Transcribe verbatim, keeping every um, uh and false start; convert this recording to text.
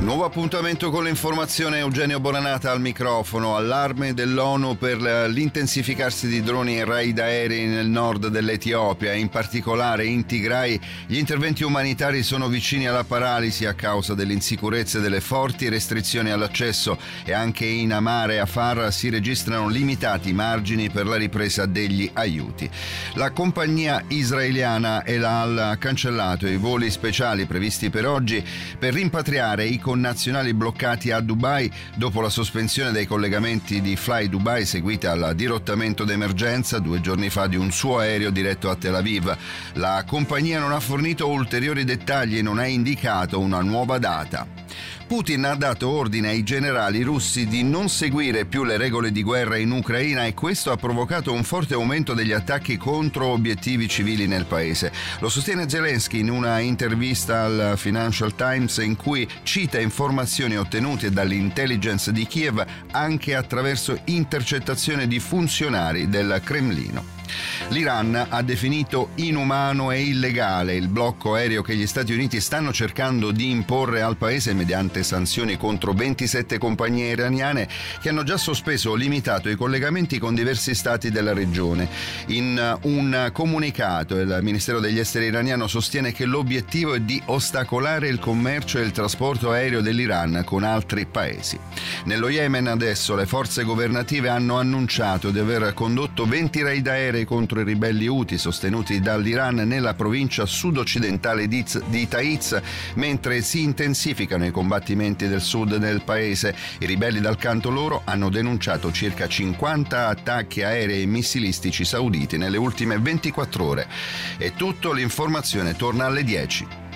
Nuovo appuntamento con l'informazione, Eugenio Bonanata al microfono. Allarme dell'ONU per l'intensificarsi di droni e raid aerei nel nord dell'Etiopia, in particolare in Tigray. Gli interventi umanitari sono vicini alla paralisi a causa dell'insicurezza e delle forti restrizioni all'accesso, e anche in Amara e Afar si registrano limitati margini per la ripresa degli aiuti. La compagnia israeliana El Al ha cancellato i voli speciali previsti per oggi per rimpatriare i connazionali bloccati a Dubai dopo la sospensione dei collegamenti di Fly Dubai seguita al dirottamento d'emergenza due giorni fa di un suo aereo diretto a Tel Aviv. La compagnia non ha fornito ulteriori dettagli e non ha indicato una nuova data. Putin ha dato ordine ai generali russi di non seguire più le regole di guerra in Ucraina, e questo ha provocato un forte aumento degli attacchi contro obiettivi civili nel paese. Lo sostiene Zelensky in una intervista al Financial Times, in cui cita informazioni ottenute dall'intelligence di Kiev anche attraverso intercettazioni di funzionari del Cremlino. L'Iran ha definito inumano e illegale il blocco aereo che gli Stati Uniti stanno cercando di imporre al paese mediante sanzioni contro ventisette compagnie iraniane che hanno già sospeso o limitato i collegamenti con diversi stati della regione. In un comunicato il Ministero degli Esteri iraniano sostiene che l'obiettivo è di ostacolare il commercio e il trasporto aereo dell'Iran con altri paesi. Nello Yemen adesso le forze governative hanno annunciato di aver condotto venti raid aerei contro i ribelli Houthi sostenuti dall'Iran nella provincia sud-occidentale di, di Taiz, mentre si intensificano i combattimenti del sud del paese. I ribelli dal canto loro hanno denunciato circa cinquanta attacchi aerei e missilistici sauditi nelle ultime ventiquattro ore. È tutto, l'informazione torna alle dieci.